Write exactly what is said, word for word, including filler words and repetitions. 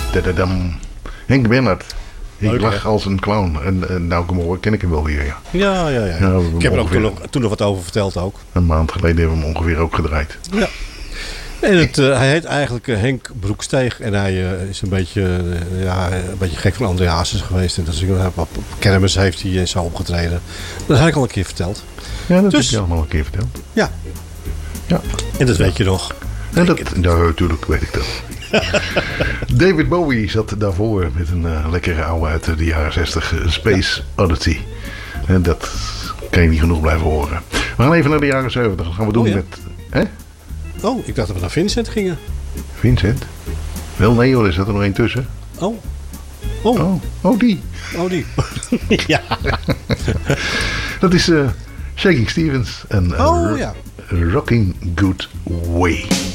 Dadadam. Henk Bernhard. Ik Leuk, lach hè? als een clown. En, en nou ik hem hoor, ken ik hem wel weer. Ja. Ja, ja, ja. Ja, we hebben Ik heb er ook ongeveer- toen nog, toen nog wat over verteld ook. Een maand geleden hebben we hem ongeveer ook gedraaid. Ja. En het, uh, hij heet eigenlijk uh, Henk Broeksteeg. En hij uh, is een beetje, uh, ja, een beetje gek van André Hazes geweest. En dat is, uh, op kermis heeft hij uh, zo opgetreden. Dat had ik al een keer verteld. Ja, dat Dus- heb je allemaal een keer verteld. Ja. Ja. En dat weet je nog. En dat, nou, natuurlijk weet ik dat. David Bowie zat daarvoor met een uh, lekkere oude uit de jaren zestig, uh, Space Oddity. En dat kan je niet genoeg blijven horen. We gaan even naar de jaren zeventig. Dat gaan we doen Oh, ja. met... Hè? Oh, ik dacht dat we naar Vincent gingen. Vincent? Wel, nee hoor, er zat er nog één tussen. Oh. Oh. Oh, oh die. Oh, die. Ja. Dat is uh, Shaking Stevens en uh, Oh, ja. Rocking Good Way.